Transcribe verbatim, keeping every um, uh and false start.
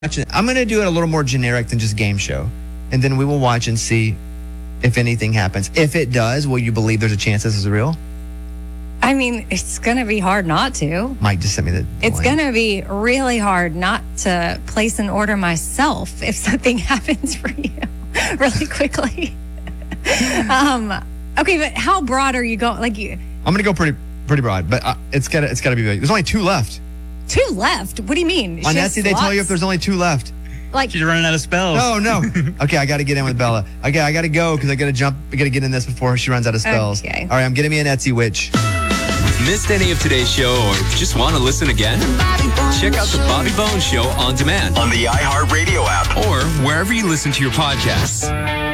I'm going to do it a little more generic than just game show. And then we will watch and see if anything happens. If it does, will you believe there's a chance this is real? I mean, it's going to be hard not to. Mike just sent me the It's link. going to be really hard not to place an order myself if something happens for you really quickly. um, okay, but how broad are you going? Like you, I'm going to go pretty pretty broad, but uh, it's got to it's got to be big. There's only two left. two left? What do you mean? On She has Etsy, they tell you slots? if there's only two left. Like, She's running out of spells. No, no. Okay, I got to get in with Bella. Okay, I got to go because I got to jump. I got to get in this before she runs out of spells. Okay. All right, I'm getting me an Etsy witch. Missed any of today's show or just want to listen again? Check out the Bobby Bones Show on demand On the iHeartRadio app. or wherever you listen to your podcasts.